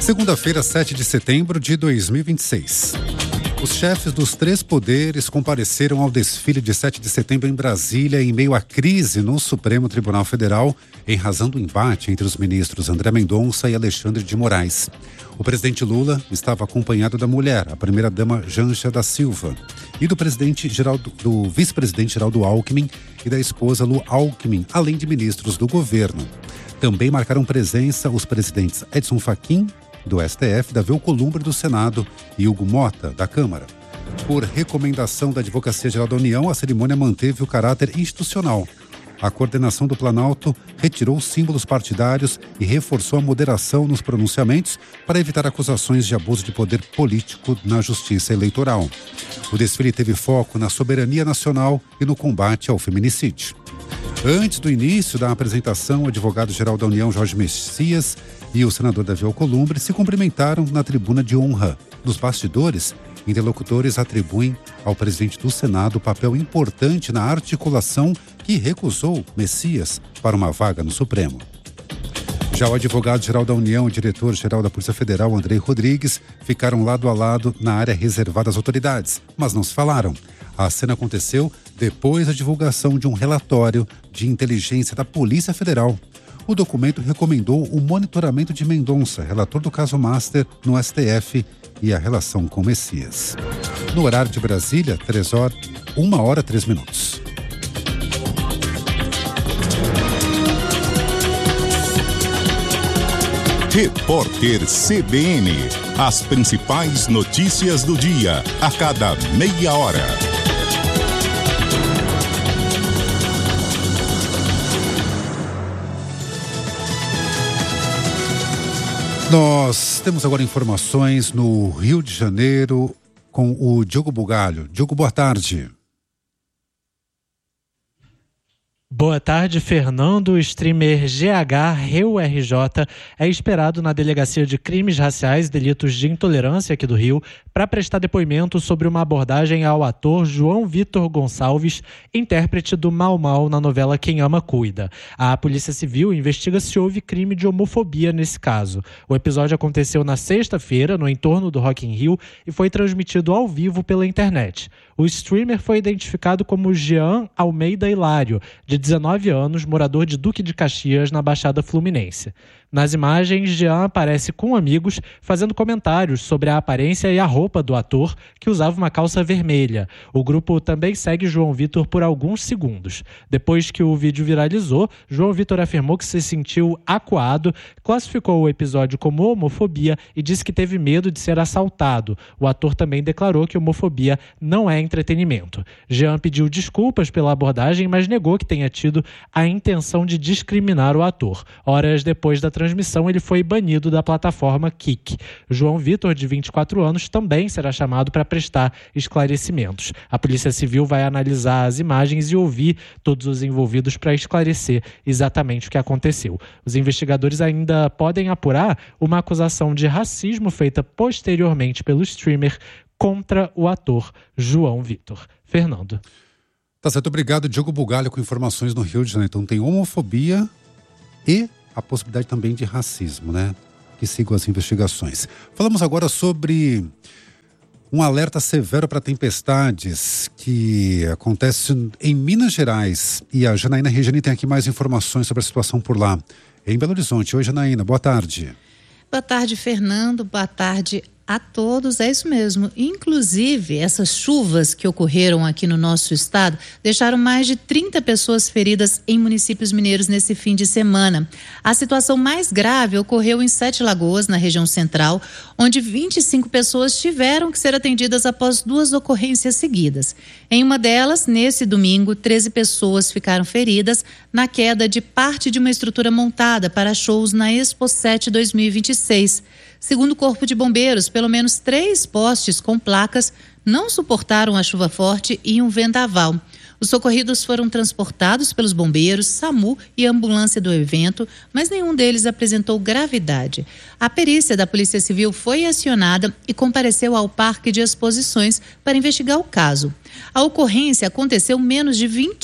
Segunda-feira, 7 de setembro de 2026. Os chefes dos 3 poderes compareceram ao desfile de 7 de setembro em Brasília em meio à crise no Supremo Tribunal Federal, em razão do embate entre os ministros André Mendonça e Alexandre de Moraes. O presidente Lula estava acompanhado da mulher, a primeira-dama Janja da Silva, e do vice-presidente Geraldo Alckmin e da esposa Lu Alckmin, além de ministros do governo. Também marcaram presença os presidentes Edson Fachin, do STF, Davi Alcolumbre, do Senado, e Hugo Mota, da Câmara. Por recomendação da Advocacia Geral da União, a cerimônia manteve o caráter institucional. A coordenação do Planalto retirou os símbolos partidários e reforçou a moderação nos pronunciamentos para evitar acusações de abuso de poder político na justiça eleitoral. O desfile teve foco na soberania nacional e no combate ao feminicídio. Antes do início da apresentação, o advogado-geral da União, Jorge Messias, e o senador Davi Alcolumbre se cumprimentaram na tribuna de honra. Nos bastidores, interlocutores atribuem ao presidente do Senado papel importante na articulação que recusou Messias para uma vaga no Supremo. Já o advogado-geral da União e diretor-geral da Polícia Federal, Andrei Rodrigues, ficaram lado a lado na área reservada às autoridades, mas não se falaram. A cena aconteceu depois da divulgação de um relatório de inteligência da Polícia Federal. O documento recomendou o monitoramento de Mendonça, relator do caso Master, no STF, e a relação com Messias. No horário de Brasília, 1h03. Repórter CBN. As principais notícias do dia, a cada meia hora. Nós temos agora informações no Rio de Janeiro com o Diogo Bugalho. Diogo, boa tarde. Boa tarde, Fernando. O streamer GH Reu RJ é esperado na Delegacia de Crimes Raciais e Delitos de Intolerância aqui do Rio para prestar depoimento sobre uma abordagem ao ator João Vitor Gonçalves, intérprete do Mau Mau na novela Quem Ama Cuida. A Polícia Civil investiga se houve crime de homofobia nesse caso. O episódio aconteceu na sexta-feira, no entorno do Rock in Rio, e foi transmitido ao vivo pela internet. O streamer foi identificado como Jean Almeida Hilário, de 19 anos, morador de Duque de Caxias, na Baixada Fluminense. Nas imagens, Jean aparece com amigos fazendo comentários sobre a aparência e a roupa do ator, que usava uma calça vermelha. O grupo também segue João Vitor por alguns segundos. Depois que o vídeo viralizou, João Vitor afirmou que se sentiu acuado, classificou o episódio como homofobia e disse que teve medo de ser assaltado. O ator também declarou que homofobia não é entretenimento. Jean pediu desculpas pela abordagem, mas negou que tenha tido a intenção de discriminar o ator. Horas depois da transmissão, ele foi banido da plataforma Kik. João Vitor, de 24 anos, também será chamado para prestar esclarecimentos. A Polícia Civil vai analisar as imagens e ouvir todos os envolvidos para esclarecer exatamente o que aconteceu. Os investigadores ainda podem apurar uma acusação de racismo feita posteriormente pelo streamer contra o ator João Vitor. Fernando. Tá certo, obrigado, Diogo Bugalho, com informações no Rio de Janeiro. Então tem homofobia e a possibilidade também de racismo, né? Que sigam as investigações. Falamos agora sobre um alerta severo para tempestades que acontece em Minas Gerais. E a Janaína Regiane tem aqui mais informações sobre a situação por lá. Em Belo Horizonte. Oi, Janaína, boa tarde. Boa tarde, Fernando. Boa tarde a todos, é isso mesmo. Inclusive, essas chuvas que ocorreram aqui no nosso estado deixaram mais de 30 pessoas feridas em municípios mineiros nesse fim de semana. A situação mais grave ocorreu em Sete Lagoas, na região central, onde 25 pessoas tiveram que ser atendidas após 2 ocorrências seguidas. Em uma delas, nesse domingo, 13 pessoas ficaram feridas na queda de parte de uma estrutura montada para shows na Expo 7 2026. Segundo o Corpo de Bombeiros, pelo menos 3 postes com placas não suportaram a chuva forte e um vendaval. Os socorridos foram transportados pelos bombeiros, SAMU e ambulância do evento, mas nenhum deles apresentou gravidade. A perícia da Polícia Civil foi acionada e compareceu ao Parque de Exposições para investigar o caso. A ocorrência aconteceu menos de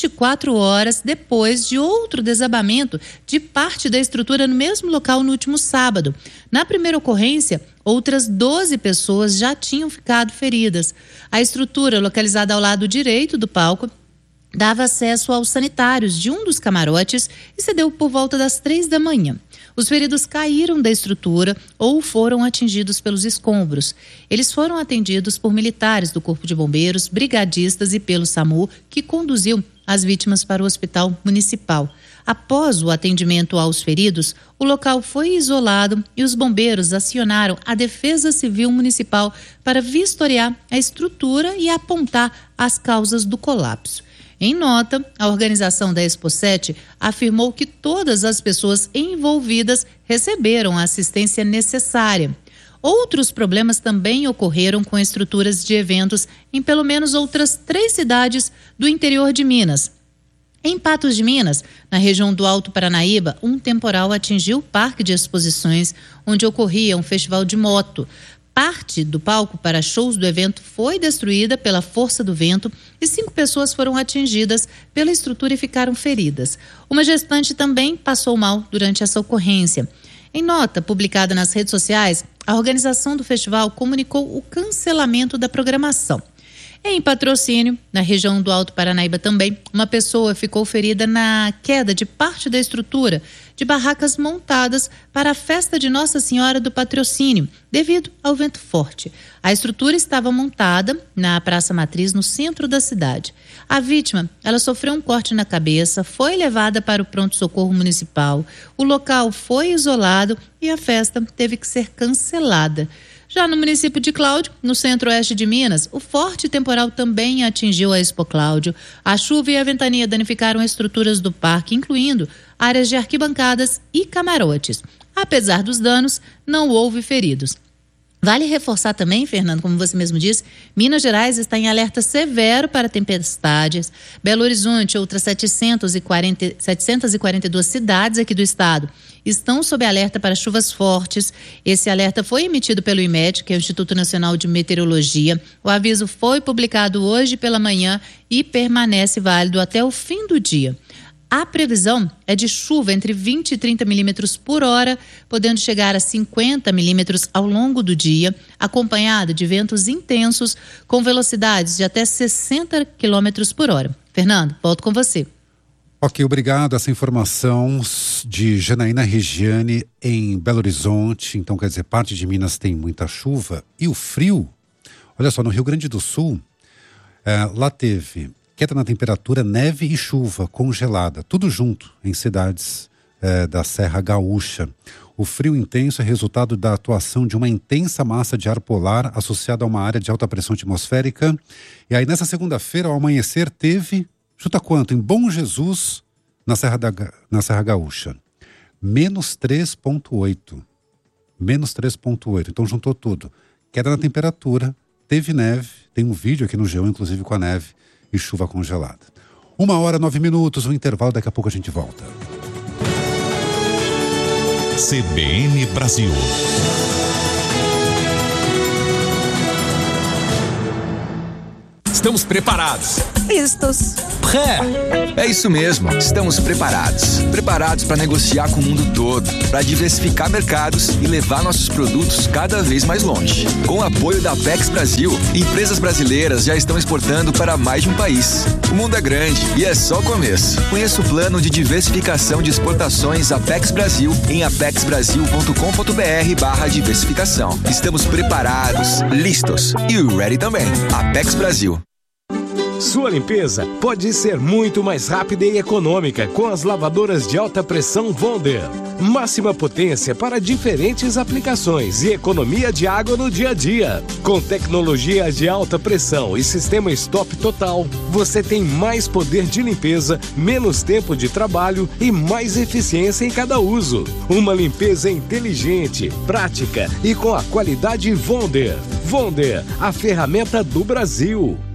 24 horas depois de outro desabamento de parte da estrutura no mesmo local no último sábado. Na primeira ocorrência, outras 12 pessoas já tinham ficado feridas. A estrutura, localizada ao lado direito do palco, dava acesso aos sanitários de um dos camarotes e cedeu por volta das 3 da manhã. Os feridos caíram da estrutura ou foram atingidos pelos escombros. Eles foram atendidos por militares do Corpo de Bombeiros, brigadistas e pelo SAMU, que conduziu as vítimas para o hospital municipal. Após o atendimento aos feridos, o local foi isolado e os bombeiros acionaram a Defesa Civil Municipal para vistoriar a estrutura e apontar as causas do colapso. Em nota, a organização da Expo 7 afirmou que todas as pessoas envolvidas receberam a assistência necessária. Outros problemas também ocorreram com estruturas de eventos em pelo menos outras 3 cidades do interior de Minas. Em Patos de Minas, na região do Alto Paranaíba, um temporal atingiu o Parque de Exposições, onde ocorria um festival de moto. Parte do palco para shows do evento foi destruída pela força do vento e 5 pessoas foram atingidas pela estrutura e ficaram feridas. Uma gestante também passou mal durante essa ocorrência. Em nota publicada nas redes sociais, a organização do festival comunicou o cancelamento da programação. Em Patrocínio, na região do Alto Paranaíba também, uma pessoa ficou ferida na queda de parte da estrutura de barracas montadas para a festa de Nossa Senhora do Patrocínio, devido ao vento forte. A estrutura estava montada na Praça Matriz, no centro da cidade. A vítima, ela sofreu um corte na cabeça, foi levada para o pronto-socorro municipal. O local foi isolado e a festa teve que ser cancelada. Já no município de Cláudio, no centro-oeste de Minas, o forte temporal também atingiu a Expo Cláudio. A chuva e a ventania danificaram estruturas do parque, incluindo áreas de arquibancadas e camarotes. Apesar dos danos, não houve feridos. Vale reforçar também, Fernando, como você mesmo disse, Minas Gerais está em alerta severo para tempestades. Belo Horizonte, outras 742 cidades aqui do estado estão sob alerta para chuvas fortes. Esse alerta foi emitido pelo IMET, que é o Instituto Nacional de Meteorologia. O aviso foi publicado hoje pela manhã e permanece válido até o fim do dia. A previsão é de chuva entre 20 e 30 milímetros por hora, podendo chegar a 50 milímetros ao longo do dia, acompanhada de ventos intensos com velocidades de até 60 quilômetros por hora. Fernando, volto com você. Ok, obrigado. Essa informação de Janaína Regiane em Belo Horizonte. Então, quer dizer, parte de Minas tem muita chuva e o frio. Olha só, no Rio Grande do Sul, lá teve queda na temperatura, neve e chuva congelada, tudo junto em cidades da Serra Gaúcha. O frio intenso é resultado da atuação de uma intensa massa de ar polar associada a uma área de alta pressão atmosférica. E aí nessa segunda-feira, ao amanhecer, teve, chuta quanto? Em Bom Jesus, na Serra Gaúcha. Menos 3,8. Menos 3,8. Então juntou tudo. Queda na temperatura, teve neve, tem um vídeo aqui no G1, inclusive com a neve, e chuva congelada. 1h09, um intervalo, daqui a pouco a gente volta. CBN Brasil. Estamos preparados. Listos. É isso mesmo, estamos preparados. Preparados para negociar com o mundo todo, para diversificar mercados e levar nossos produtos cada vez mais longe. Com o apoio da Apex Brasil, empresas brasileiras já estão exportando para mais de um país. O mundo é grande e é só o começo. Conheça o plano de diversificação de exportações Apex Brasil em apexbrasil.com.br/diversificação. Estamos preparados, listos e ready também. Apex Brasil. Sua limpeza pode ser muito mais rápida e econômica com as lavadoras de alta pressão Wonder. Máxima potência para diferentes aplicações e economia de água no dia a dia. Com tecnologia de alta pressão e sistema stop total, você tem mais poder de limpeza, menos tempo de trabalho e mais eficiência em cada uso. Uma limpeza inteligente, prática e com a qualidade Wonder. Wonder, a ferramenta do Brasil.